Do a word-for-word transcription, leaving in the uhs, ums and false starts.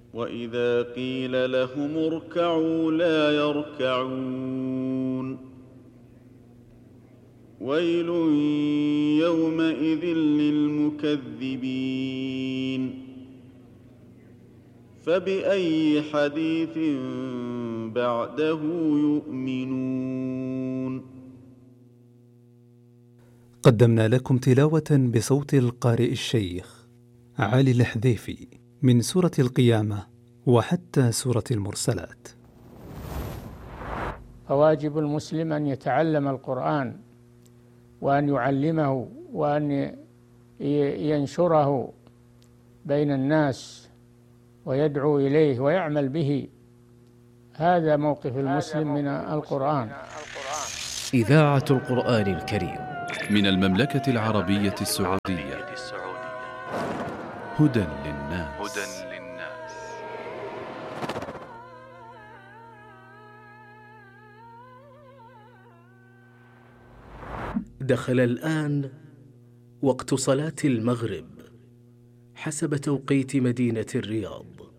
وإذا قيل لهم اركعوا لا يركعون ويل يومئذ للمكذبين فبأي حديث بعده يؤمنون. قدمنا لكم تلاوة بصوت القارئ الشيخ علي الحذيفي من سورة القيامة وحتى سورة المرسلات. فواجب المسلم أن يتعلم القرآن وأن يعلمه وأن ينشره بين الناس ويدعو إليه ويعمل به. هذا موقف المسلم من القرآن. إذاعة القرآن الكريم من المملكة العربية السعودية. هدى للناس. دخل الآن وقت صلاة المغرب حسب توقيت مدينة الرياض.